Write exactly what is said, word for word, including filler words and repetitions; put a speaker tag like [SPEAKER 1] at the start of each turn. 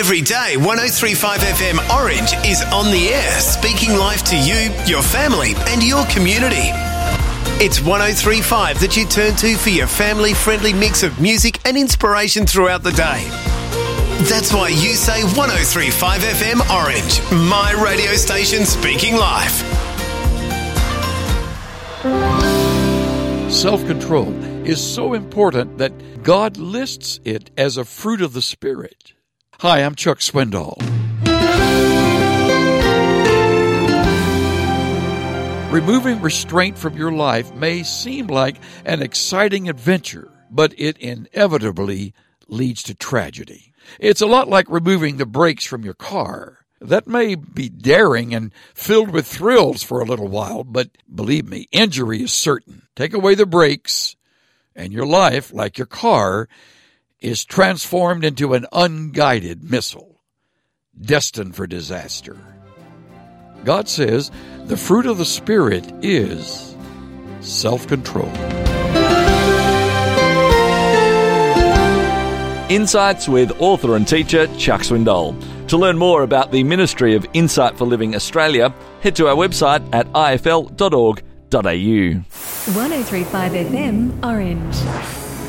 [SPEAKER 1] Every day, one oh three point five F M Orange is on the air, speaking life to you, your family and your community. It's one oh three point five that you turn to for your family-friendly mix of music and inspiration throughout the day. That's why you say one oh three point five F M Orange, my radio station speaking life.
[SPEAKER 2] Self-control is so important that God lists it as a fruit of the Spirit. Hi, I'm Chuck Swindoll. Removing restraint from your life may seem like an exciting adventure, but it inevitably leads to tragedy. It's a lot like removing the brakes from your car. That may be daring and filled with thrills for a little while, but believe me, injury is certain. Take away the brakes, and your life, like your car, is transformed into an unguided missile, destined for disaster. God says the fruit of the Spirit is self-control.
[SPEAKER 3] Insights with author and teacher Chuck Swindoll. To learn more about the Ministry of Insight for Living Australia, head to our website at i f l dot org dot a u.
[SPEAKER 4] one oh three point five F M Orange.